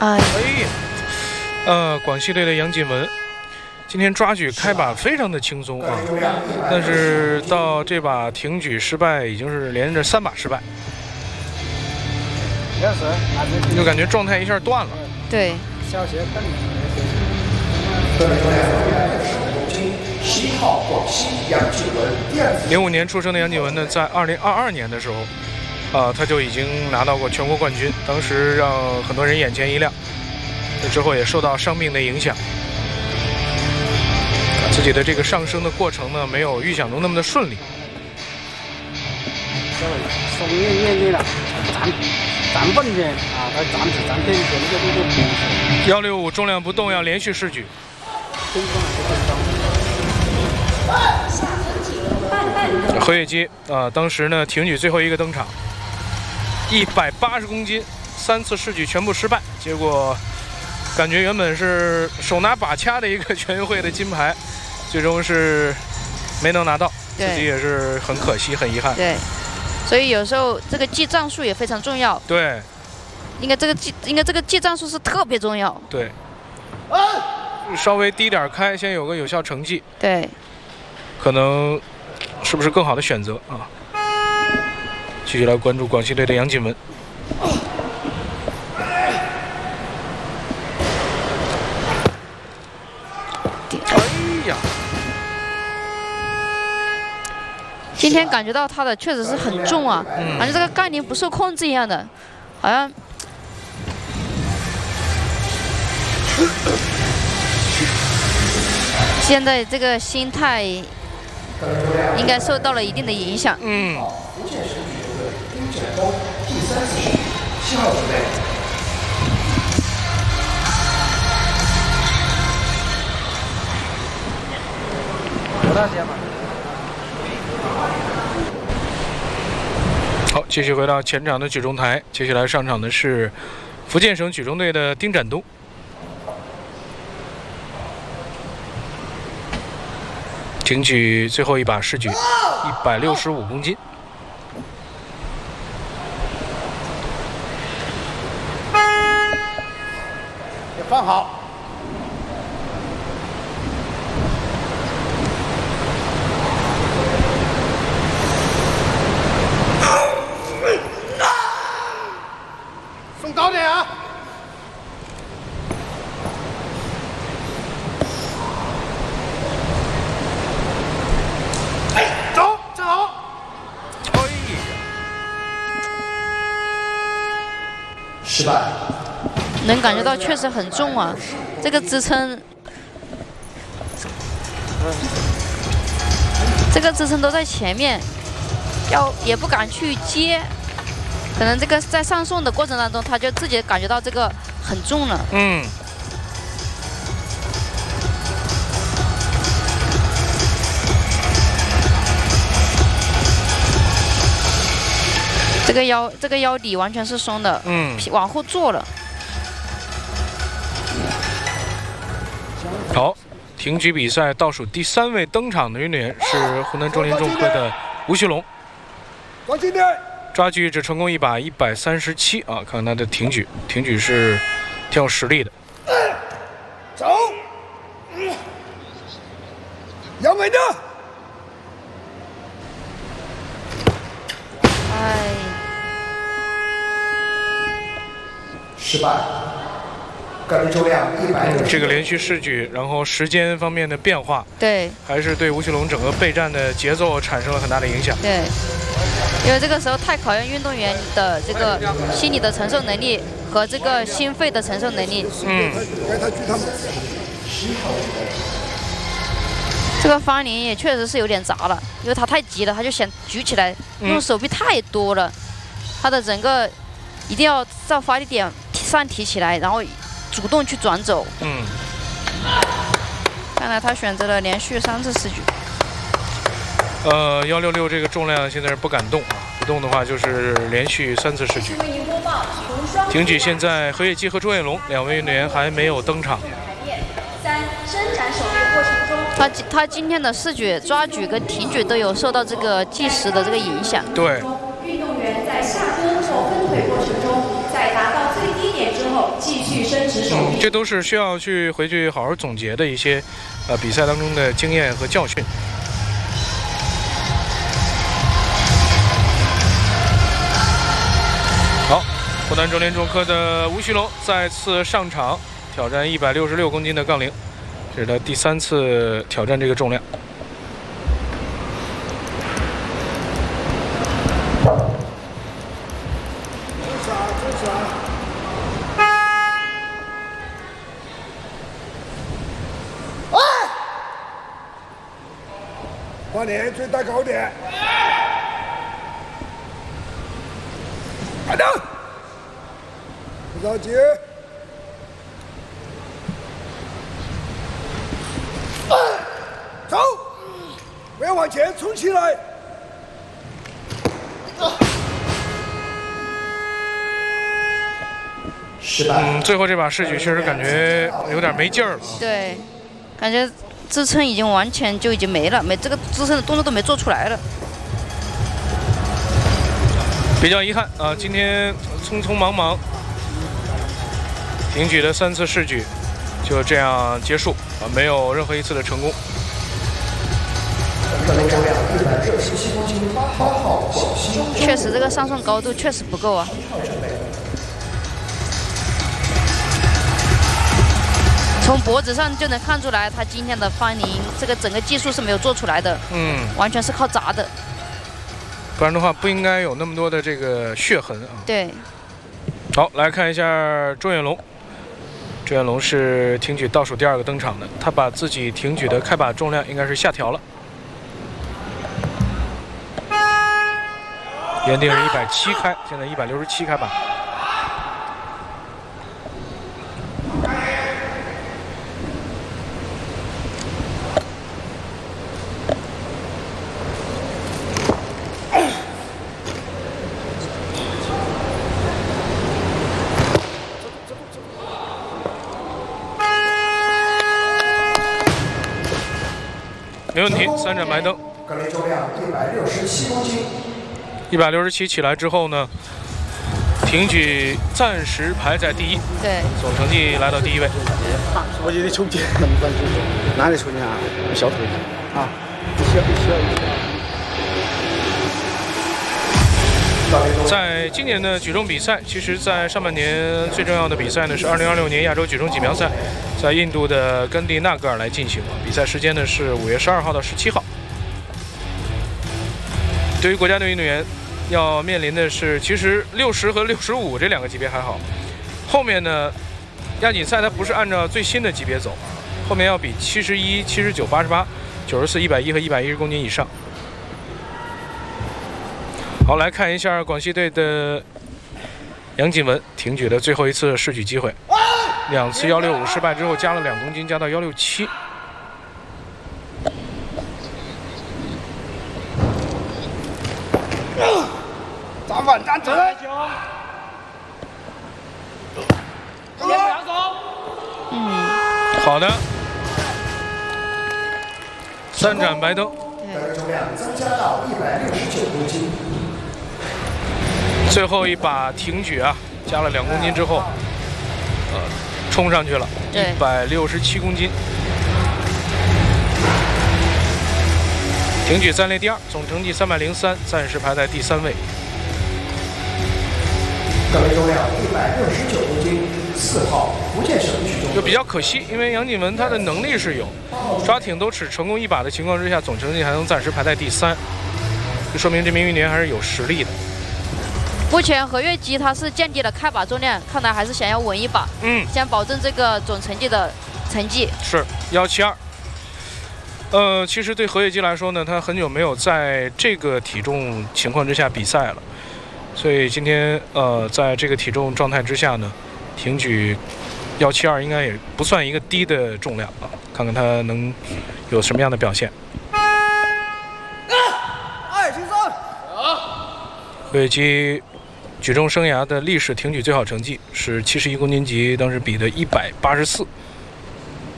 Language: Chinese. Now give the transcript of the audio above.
哎呀，广西队的杨锦文今天抓举开把非常的轻松啊，但是到这把挺举失败，已经是连着3把失败，就感觉状态一下断了。 对。 11号广西杨锦文 05年出生的杨锦文呢，在2022年的时候，他就已经拿到过全国冠军，当时让很多人眼前一亮。这之后也受到伤病的影响，自己的这个上升的过程呢，没有预想中那么的顺利。 站稳点啊，他站起站偏那个动作。 165重量不动，要连续试举。 何月基当时呢挺举最后一个登场，180公斤，3次试举全部失败，结果感觉原本是手拿把掐的一个全运会的金牌，最终是没能拿到，自己也是很可惜，很遗憾。 对，所以有时候这个记战术也非常重要。 对， 应该这个记战术是特别重要。 对，稍微低点开，先有个有效成绩。 对， 可能是不是更好的选择啊？继续来关注广西队的杨锦文。哎呀！ 今天感觉到他的确实是很重啊，感觉这个杠铃不受控制一样的，好像。现在这个心态应该受到了一定的影响。 福建省羽球队丁振东第3次试7号准备。 多大节吧？ 好，继续回到前场的举重台，接下来上场的是福建省举重队的丁展东。 挺举最后一把试举，165公斤。 也放好。送高点啊！ 失败， 能感觉到确实很重啊，这个支撑，都在前面，也不敢去接，可能这个在上送的过程当中，他就自己感觉到这个很重了。这个腰底完全是松的，往后坐了。 好，挺举比赛倒数第3位登场的运动员是湖南中联重科的吴旭龙。 往近点。 抓举只成功一把137啊！看看他的挺举是挺有实力的。 走，杨伟的。 失败，个人重量160。 这个连续试举，然后时间方面的变化， 对， 还是对吴旭龙整个备战的节奏产生了很大的影响。 对，因为这个时候太考验运动员的这个心理的承受能力和这个心肺的承受能力。这个方林也确实是有点砸了，因为他太急了，他就想举起来，用手臂太多了，他的整个一定要在发力点上提起来，然后主动去转走。看来他选择了连续3次试举。 166这个重量现在是不敢动啊，不动的话就是连续3次试举。挺举现在何野基和周彦龙2位运动员还没有登场。 伸展手臂过程中， 他今天的试举、抓举跟挺举都有受到这个计时的这个影响。 对。 运动员在下蹲或分腿过程中，在达到最低点之后， 继续伸直手臂。 这都是需要去回去好好总结的一些比赛当中的经验和教训。好，湖南周联重科的吴旭龙再次上场挑战166公斤的杠铃，这是他第3次挑战这个重量。 快点，最大高点！快点！不着急。走，不要往前，冲起来！ 失败。 最后这把试举确实感觉有点没劲儿了。 对，感觉支撑已经完全就已经没了，这个支撑的动作都没做出来了。 比较遗憾啊，今天匆匆忙忙挺举的3次试举就这样结束啊，没有任何一次的成功。 确实，这个上送高度确实不够啊。从脖子上就能看出来，他今天的翻铃这个整个技术是没有做出来的，完全是靠砸的。 不然的话，不应该有那么多的这个血痕啊。 对。 好，来看一下周远龙。周远龙是挺举倒数第2个登场的，他把自己挺举的开把重量应该是下调了，原定是170开，现在167开把。没问题，3盏白灯。 杠铃重量167公斤。 167起来之后呢，挺举暂时排在第1， 对， 总成绩来到第1位。 我觉得抽筋，哪里抽筋啊？小腿啊， 在今年的举重比赛，其实，在上半年最重要的比赛呢是2026年亚洲举重锦标赛，在印度的甘地纳格尔来进行。比赛时间呢是5月12号到17号。对于国家队运动员，要面临的是，其实60和65这2个级别还好，后面呢，亚锦赛它不是按照最新的级别走，后面要比71、79、88、94、110和110公斤以上。好，来看一下广西队的杨锦文挺举的最后一次试举机会，2次165失败之后加了2公斤，加到167。 站稳，站直。 好的，3盏白灯。 重量增加到169公斤。 最后一把挺举啊，加了2公斤之后，冲上去了，167公斤。挺举暂列第2，总成绩303，暂时排在第3位。 杠铃重量169公斤，4号福建省举重。 就比较可惜，因为杨锦文他的能力是有，抓挺都只成功1把的情况之下，总成绩还能暂时排在第3，就说明这名运动员还是有实力的。 目前何月基他是降低了开把重量，看来还是想要稳一把，想保证这个总成绩的成绩是172。其实对何月基来说呢，他很久没有在这个体重情况之下比赛了，所以今天在这个体重状态之下呢，挺举172应该也不算一个低的重量啊，看看他能有什么样的表现。何月基举重生涯的历史挺举最好成绩是71公斤级，当时比的184。